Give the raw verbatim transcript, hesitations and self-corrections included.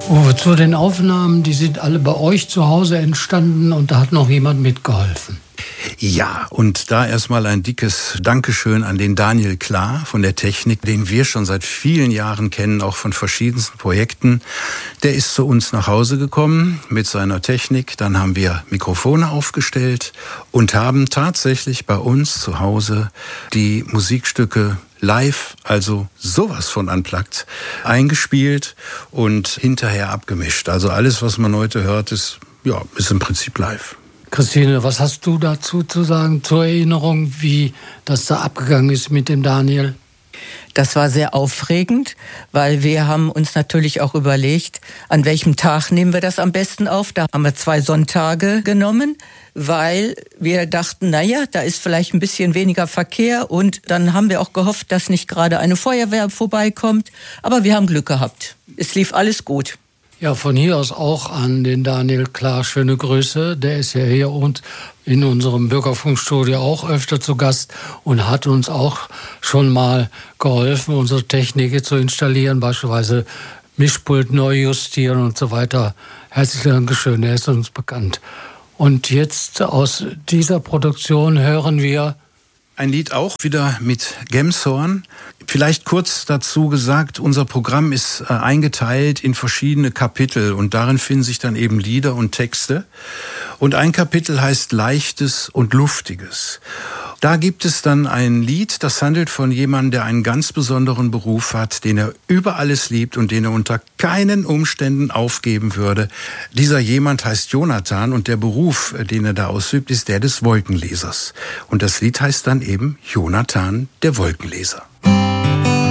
Uwe, zu den Aufnahmen, die sind alle bei euch zu Hause entstanden und da hat noch jemand mitgeholfen. Ja, und da erstmal ein dickes Dankeschön an den Daniel Klar von der Technik, den wir schon seit vielen Jahren kennen, auch von verschiedensten Projekten. Der ist zu uns nach Hause gekommen mit seiner Technik. Dann haben wir Mikrofone aufgestellt und haben tatsächlich bei uns zu Hause die Musikstücke live, also sowas von unplugged, eingespielt und hinterher abgemischt. Also alles, was man heute hört, ist, ja, ist im Prinzip live. Christine, was hast du dazu zu sagen, zur Erinnerung, wie das da abgegangen ist mit dem Daniel? Das war sehr aufregend, weil wir haben uns natürlich auch überlegt, an welchem Tag nehmen wir das am besten auf. Da haben wir zwei Sonntage genommen, weil wir dachten, naja, da ist vielleicht ein bisschen weniger Verkehr. Und dann haben wir auch gehofft, dass nicht gerade eine Feuerwehr vorbeikommt. Aber wir haben Glück gehabt. Es lief alles gut. Ja, von hier aus auch an den Daniel Klar schöne Grüße. Der ist ja hier und in unserem Bürgerfunkstudio auch öfter zu Gast und hat uns auch schon mal geholfen, unsere Technik zu installieren, beispielsweise Mischpult neu justieren und so weiter. Herzlichen Dankeschön, er ist uns bekannt. Und jetzt aus dieser Produktion hören wir ein Lied auch wieder mit Gemshorn. Vielleicht kurz dazu gesagt, unser Programm ist äh, eingeteilt in verschiedene Kapitel und darin finden sich dann eben Lieder und Texte. Und ein Kapitel heißt Leichtes und Luftiges. Da gibt es dann ein Lied, das handelt von jemandem, der einen ganz besonderen Beruf hat, den er über alles liebt und den er unter keinen Umständen aufgeben würde. Dieser jemand heißt Jonathan und der Beruf, den er da ausübt, ist der des Wolkenlesers. Und das Lied heißt dann eben Jonathan, der Wolkenleser.